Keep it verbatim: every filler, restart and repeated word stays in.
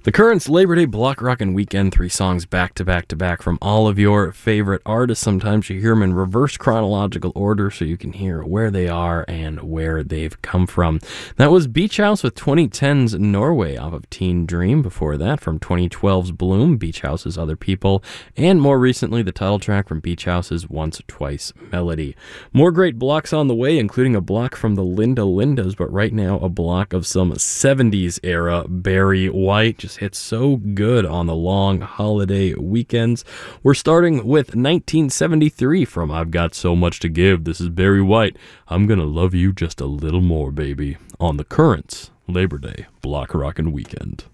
The Currents Labor Day Block Rockin' Weekend, three songs back to back to back from all of your favorite artists. Sometimes you hear them in reverse chronological order so you can hear where they are and where they've come from. That was Beach House with twenty ten's Norway off of Teen Dream. Before that, from twenty twelve's Bloom, Beach House's Other People, and more recently, the title track from Beach House's Once Twice Melody. More great blocks on the way, including a block from the Linda Lindas, but right now a block of some seventies era Barry White. Just hits so good on the long holiday weekends. We're starting with nineteen seventy-three from I've Got So Much to Give. This is Barry White. I'm Gonna Love You Just a Little More, Baby, on the Currents Labor Day Block Rockin' Weekend.